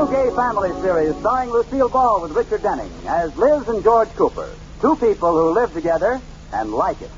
new gay family series starring Lucille Ball with Richard Denning as Liz and George Cooper. Two people who live together and like it.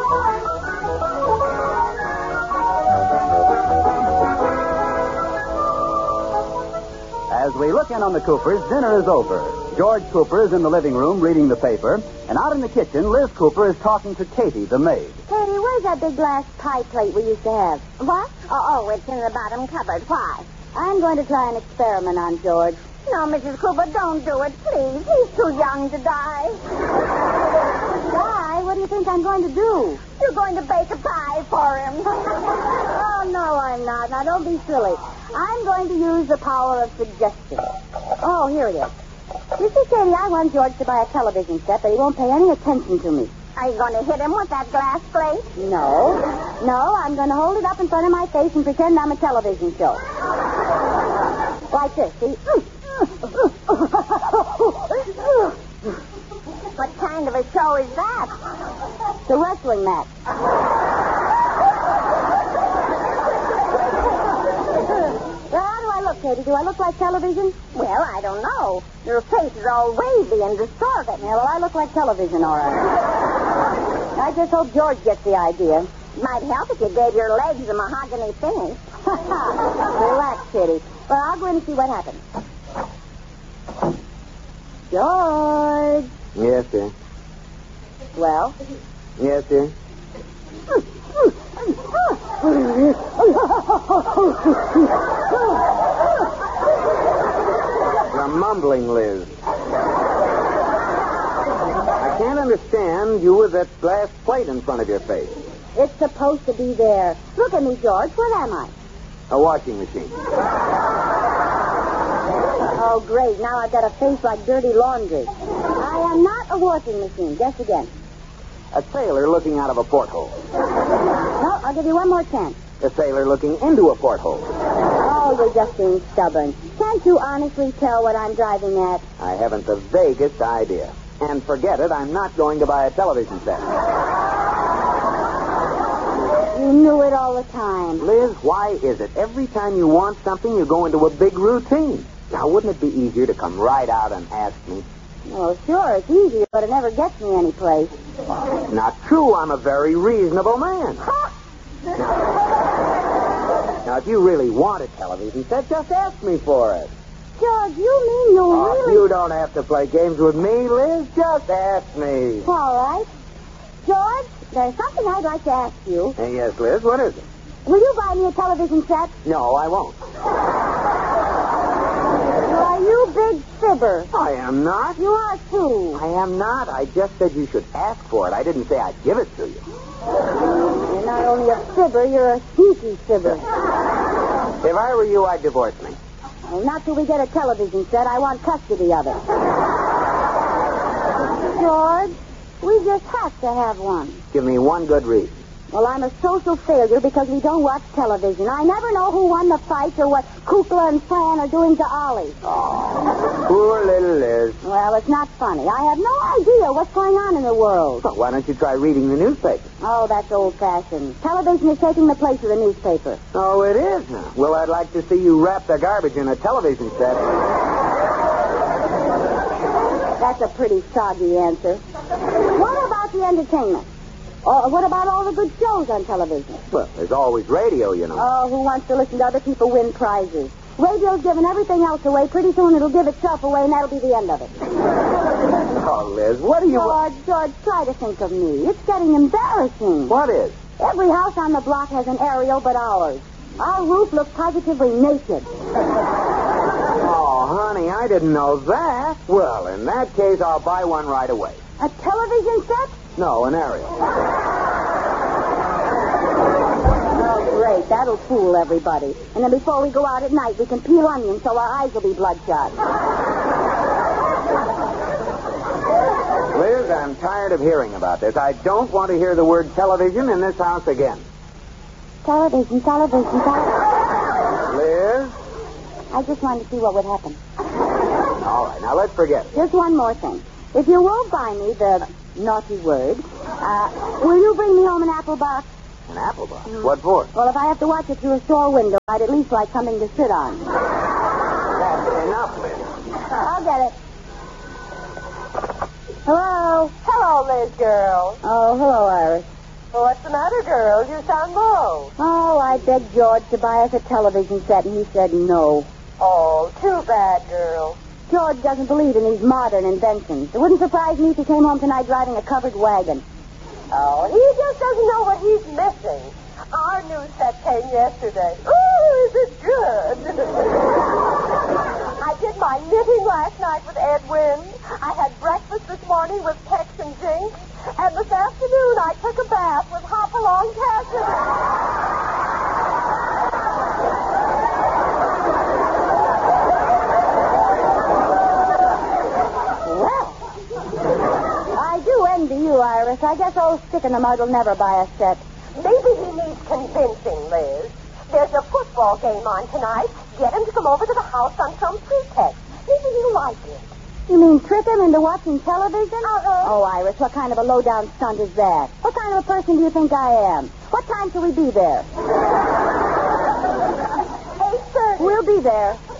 As we look in on the Coopers, dinner is over. George Cooper is in the living room reading the paper, and out in the kitchen, Liz Cooper is talking to Katie, the maid. Katie, where's that big glass pie plate we used to have? What? Oh, it's in the bottom cupboard. Why? I'm going to try an experiment on George. No, Mrs. Cooper, don't do it, please. He's too young to die. Die? What do you think I'm going to do? You're going to bake a pie for him. Oh, no, I'm not. Now, don't be silly. I'm going to use the power of suggestion. Oh, here it is. You see, Katie, I want George to buy a television set, but he won't pay any attention to me. Are you going to hit him with that glass plate? No. No, I'm going to hold it up in front of my face and pretend I'm a television show. Like this, see? What kind of a show is that? The wrestling match. Well, how do I look, Katie? Do I look like television? Well, I don't know. Your face is all wavy and distorted. Yeah, well, I look like television, all right. I just hope George gets the idea. Might help if you gave your legs a mahogany finish. Relax, Katie. Well, I'll go in and see what happens. George. Yes, dear. Well? Yes, dear. You're mumbling, Liz. I can't understand you with that glass plate in front of your face. It's supposed to be there. Look at me, George. What am I? A washing machine. Oh, great. Now I've got a face like dirty laundry. I am not a washing machine. Guess again. A sailor looking out of a porthole. No, I'll give you one more chance. A sailor looking into a porthole. Oh, you're just being stubborn. Can't you honestly tell what I'm driving at? I haven't the vaguest idea. And forget it, I'm not going to buy a television set. You knew it all the time. Liz, why is it every time you want something, you go into a big routine? Now, wouldn't it be easier to come right out and ask me? Well, sure, it's easier, but it never gets me anyplace. Not true. I'm a very reasonable man. Now, if you really want a television set, just ask me for it. George, you mean you really... You don't have to play games with me, Liz. Just ask me. All right. George, there's something I'd like to ask you. Hey, yes, Liz, what is it? Will you buy me a television set? No, I won't. Are you big fibber? I am not. You are, too. I am not. I just said you should ask for it. I didn't say I'd give it to you. You're not only a fibber, you're a sneaky fibber. If I were you, I'd divorce me. Well, not till we get a television set. I want custody of it. George, we just have to have one. Give me one good reason. Well, I'm a social failure because we don't watch television. I never know who won the fight or what Kukla and Fran are doing to Ollie. Oh, poor little Liz. Well, it's not funny. I have no idea what's going on in the world. Well, why don't you try reading the newspaper? Oh, that's old-fashioned. Television is taking the place of the newspaper. Oh, it is, huh? Well, I'd like to see you wrap the garbage in a television set. That's a pretty soggy answer. What about the entertainment? Or what about all the good shows on television? Well, there's always radio, you know. Oh, who wants to listen to other people win prizes? Radio's giving everything else away. Pretty soon it'll give itself away, and that'll be the end of it. Oh, Liz, what are you... George, try to think of me. It's getting embarrassing. What is? Every house on the block has an aerial but ours. Our roof looks positively naked. Oh, honey, I didn't know that. Well, in that case, I'll buy one right away. A television set? No, an aerial. Oh, great. That'll fool everybody. And then before we go out at night, we can peel onions so our eyes will be bloodshot. Liz, I'm tired of hearing about this. I don't want to hear the word television in this house again. Television. Liz? I just wanted to see what would happen. All right, now let's forget it. Just one more thing. If you won't buy me the naughty word, will you bring me home an apple box? An apple box? What for? Well, if I have to watch it through a store window, I'd at least like something to sit on. That's Enough, Liz. I'll get it. Hello? Hello, Liz, girl. Oh, hello, Iris. What's the matter, girl? You sound low. Oh, I begged George to buy us a television set, and he said no. Oh, too bad, girl. George doesn't believe in these modern inventions. It wouldn't surprise me if he came home tonight driving a covered wagon. Oh, he just doesn't know what he's missing. Our new set came yesterday. Ooh, is it good? I did my knitting last night with Edwin. I had breakfast this morning with Tex and Jinx. And this afternoon I took a bath with Hopalong Cassidy. Well, I do envy you, Iris. I guess old Stick-in-the-Mud will never buy a set. Maybe he needs convincing, Liz. There's a football game on tonight. Get him to come over to the house on some pretext. Maybe he'll like it. You mean trick him into watching television? Uh-huh. Oh, Iris, what kind of a low-down stunt is that? What kind of a person do you think I am? What time shall we be there? 8:30. We'll be there.